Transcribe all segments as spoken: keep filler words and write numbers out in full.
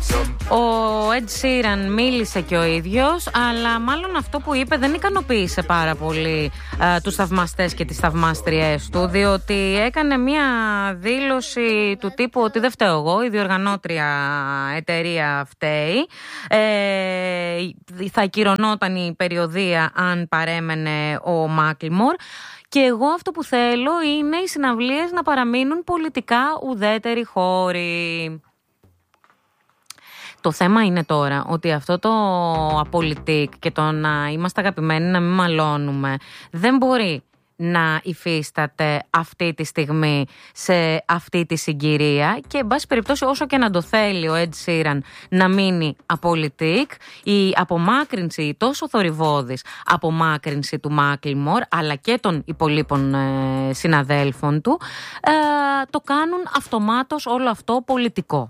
Ο Ed Sheeran μίλησε και ο ίδιος, αλλά μάλλον αυτό που είπε δεν ικανοποίησε πάρα πολύ α, τους θαυμαστές και τις θαυμάστριές του, διότι έκανε μια δήλωση του τύπου ότι δεν φταίω εγώ, η διοργανώτρια εταιρεία φταίει, ε, θα ακυρωνόταν η περιοδεία αν παρέμενε ο Μάκλιμορ. Και εγώ αυτό που θέλω είναι οι συναυλίες να παραμείνουν πολιτικά ουδέτεροι χώροι. Το θέμα είναι τώρα ότι αυτό το απολυτικ και το να είμαστε αγαπημένοι να μην μαλώνουμε δεν μπορεί να υφίσταται αυτή τη στιγμή σε αυτή τη συγκυρία και εν πάση περιπτώσει όσο και να το θέλει ο Ed Sheeran να μείνει απολυτικ, η απομάκρυνση, η τόσο θορυβώδης απομάκρυνση του Macklemore αλλά και των υπολείπων ε, συναδέλφων του ε, το κάνουν αυτομάτως όλο αυτό πολιτικό.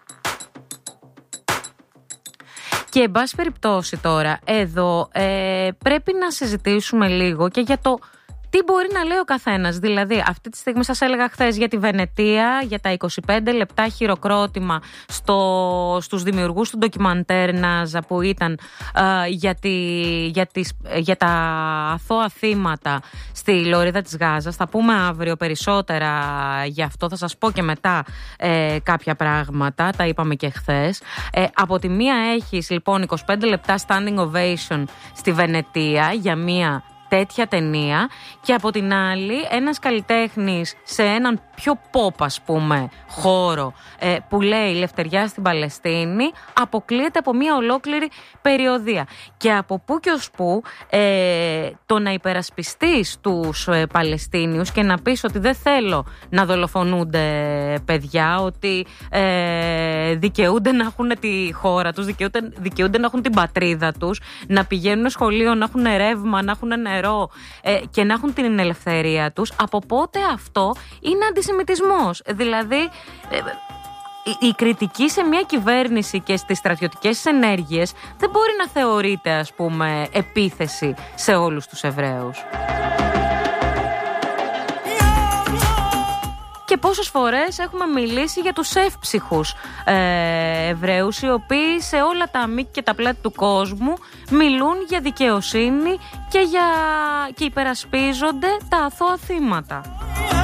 Και εν πάση περιπτώσει τώρα εδώ ε, πρέπει να συζητήσουμε λίγο και για το τι μπορεί να λέει ο καθένας. Δηλαδή, αυτή τη στιγμή σας έλεγα χθες για τη Βενετία, για τα είκοσι πέντε λεπτά χειροκρότημα στο, στους δημιουργούς του ντοκιμαντέρ Νάζα που ήταν ε, για, τη, για, τις, για τα αθώα θύματα στη Λωρίδα της Γάζας. Θα πούμε αύριο περισσότερα γι' αυτό, θα σας πω και μετά ε, κάποια πράγματα, τα είπαμε και χθες. Ε, από τη μία έχεις λοιπόν είκοσι πέντε λεπτά standing ovation στη Βενετία για μία τέτοια ταινία και από την άλλη ένας καλλιτέχνης σε έναν πιο pop ας πούμε χώρο ε, που λέει Λευτεριά στην Παλαιστίνη αποκλείεται από μια ολόκληρη περιοδία και από πού και ως πού ε, το να υπερασπιστείς τους ε, Παλαιστίνιους και να πεις ότι δεν θέλω να δολοφονούνται παιδιά, ότι ε, δικαιούνται να έχουν τη χώρα τους, δικαιούνται, δικαιούνται να έχουν την πατρίδα τους, να πηγαίνουν σχολείο, να έχουν ρεύμα, να έχουν νερό ε, και να έχουν την ελευθερία τους. Από πότε αυτό είναι αντισημιτισμός? Δηλαδή ε, η, η κριτική σε μια κυβέρνηση και στις στρατιωτικές ενέργειες δεν μπορεί να θεωρείται ας πούμε επίθεση σε όλους τους Εβραίους. Και πόσες φορές έχουμε μιλήσει για τους εύψυχους ε, Εβραίους οι οποίοι σε όλα τα μήκη και τα πλάτη του κόσμου μιλούν για δικαιοσύνη και, για, και υπερασπίζονται τα αθώα θύματα.